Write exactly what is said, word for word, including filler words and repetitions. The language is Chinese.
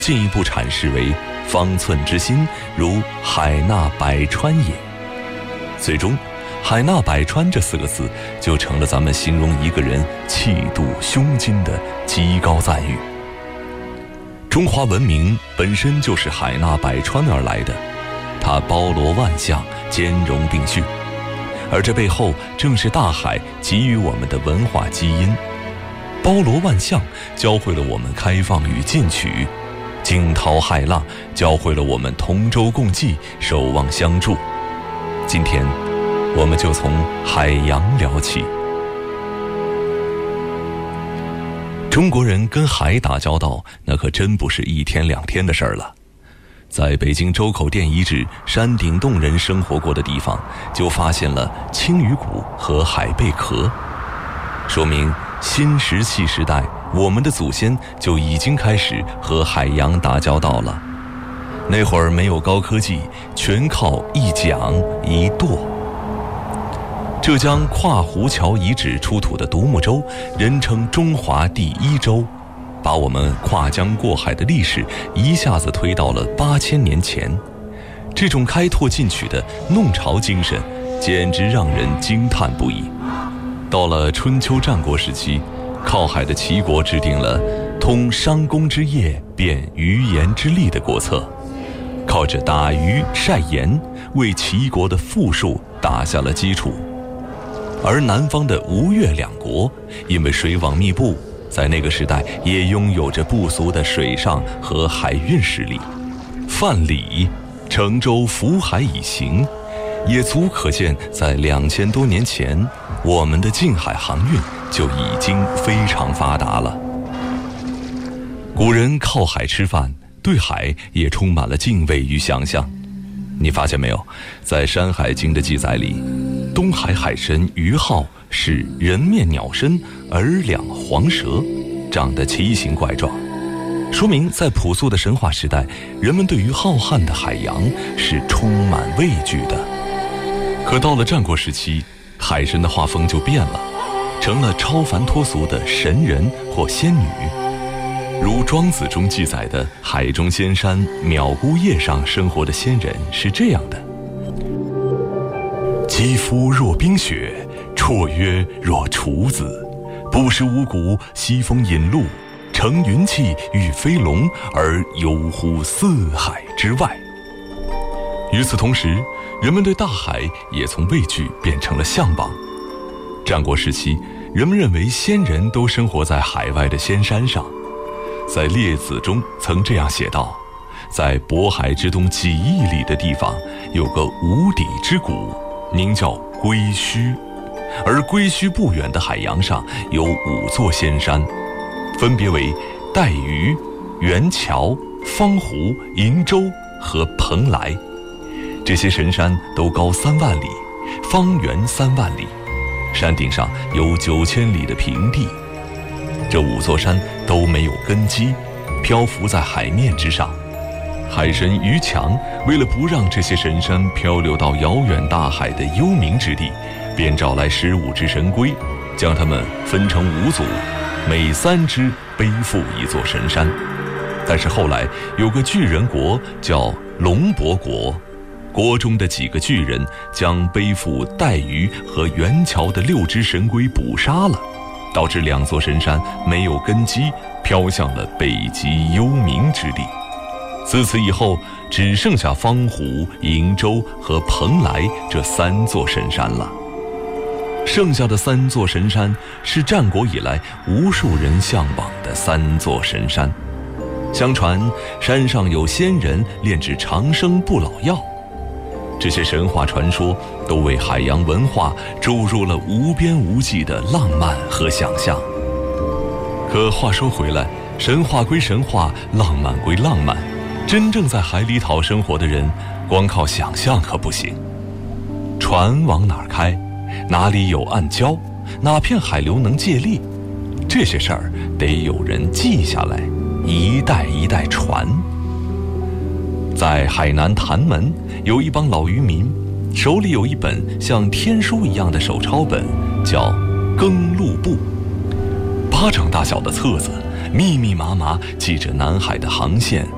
进一步阐释为方寸之心，如海纳百川也。最终海纳百川这四个字就成了咱们形容一个人气度胸襟的极高赞誉。中华文明本身就是海纳百川而来的，它包罗万象，兼容并蓄，而这背后正是大海给予我们的文化基因。包罗万象教会了我们开放与进取，惊涛骇浪教会了我们同舟共济，守望相助。今天我们就从海洋聊起。中国人跟海打交道，那可真不是一天两天的事儿了。在北京周口店遗址山顶洞人生活过的地方，就发现了青鱼骨和海贝壳，说明新石器时代我们的祖先就已经开始和海洋打交道了。那会儿没有高科技，全靠一桨一舵。浙江跨湖桥遗址出土的独木舟，人称中华第一舟，把我们跨江过海的历史一下子推到了八千年前。这种开拓进取的弄潮精神，简直让人惊叹不已。到了春秋战国时期，靠海的齐国制定了通商工之业，变鱼盐之利的国策，靠着打鱼晒盐，为齐国的富庶打下了基础。而南方的吴越两国，因为水网密布，在那个时代也拥有着不俗的水上和海运实力。范蠡乘舟浮海以行，也足可见在两千多年前，我们的近海航运就已经非常发达了。古人靠海吃饭，对海也充满了敬畏与想象。你发现没有，在《山海经》的记载里，东海海神于浩是人面鸟身，耳两黄蛇，长得奇形怪状，说明在朴素的神话时代，人们对于浩瀚的海洋是充满畏惧的。可到了战国时期，海神的画风就变了，成了超凡脱俗的神人或仙女。如庄子中记载的海中仙山淼姑叶上生活的仙人是这样的：肌肤若冰雪，绰约若处子，不食五谷，西风引路，乘云气御飞龙，而游乎四海之外。与此同时，人们对大海也从畏惧变成了向往。战国时期，人们认为仙人都生活在海外的仙山上。在《列子》中曾这样写道：在渤海之东几亿里的地方，有个无底之谷，名叫归墟，而归墟不远的海洋上有五座仙山，分别为带鱼、元桥、方湖、瀛洲和蓬莱。这些神山都高三万里，方圆三万里，山顶上有九千里的平地。这五座山都没有根基，漂浮在海面之上。海神于强为了不让这些神山漂流到遥远大海的幽冥之地，便找来十五只神龟，将它们分成五组，每三只背负一座神山。但是后来有个巨人国叫龙伯国，国中的几个巨人将背负带鱼和元桥的六只神龟捕杀了，导致两座神山没有根基，飘向了北极幽冥之地。自此以后，只剩下方湖、瀛洲和蓬莱这三座神山了。剩下的三座神山是战国以来无数人向往的三座神山。相传山上有仙人炼制长生不老药，这些神话传说都为海洋文化注入了无边无际的浪漫和想象。可话说回来，神话归神话，浪漫归浪漫，真正在海里讨生活的人，光靠想象可不行。船往哪儿开，哪里有暗礁，哪片海流能借力，这些事儿得有人记下来，一代一代传。在海南潭门有一帮老渔民，手里有一本像天书一样的手抄本，叫《耕路簿》，巴掌大小的册子，密密麻麻记着南海的航线